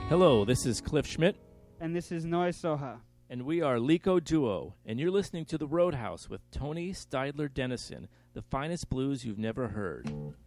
Hello, this is Cliff Schmidt. And this is Noy Soha. And we are Lico Duo, and you're listening to The Roadhouse with Tony Steidler Dennison, the finest blues you've never heard.